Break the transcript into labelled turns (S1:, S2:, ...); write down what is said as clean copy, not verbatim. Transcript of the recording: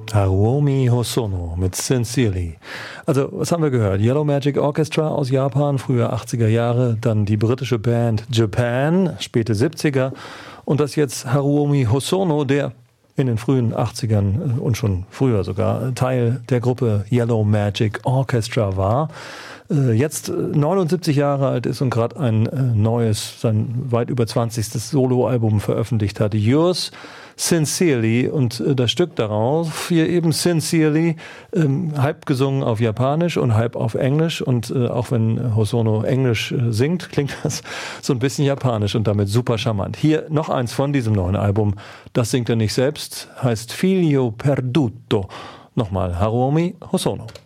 S1: Haruomi Hosono mit Sincerely. Also, was haben wir gehört? Yellow Magic Orchestra aus Japan, frühe 80er Jahre, dann die britische Band Japan, späte 70er und das jetzt Haruomi Hosono, der in den frühen 80ern und schon früher sogar Teil der Gruppe Yellow Magic Orchestra war. Jetzt 79 Jahre alt ist und gerade ein neues, sein weit über 20. Soloalbum veröffentlicht hat. Yours Sincerely, und das Stück darauf hier eben Sincerely, halb gesungen auf Japanisch und halb auf Englisch, und auch wenn Hosono Englisch singt, klingt das so ein bisschen japanisch und damit super charmant. Hier noch eins von diesem neuen Album, das singt er nicht selbst, heißt Figlio Perduto. Nochmal Haruomi Hosono.